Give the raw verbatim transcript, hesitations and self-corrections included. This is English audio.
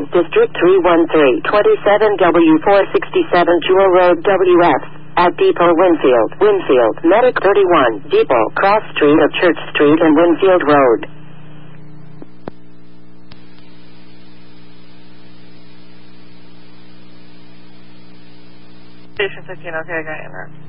District three one three, twenty-seven W four sixty-seven Jewel Road W F. At Depot, Winfield. Winfield, Medic thirty-one, Depot, cross street of Church Street and Winfield Road. Station fifteen, okay, I got you, man.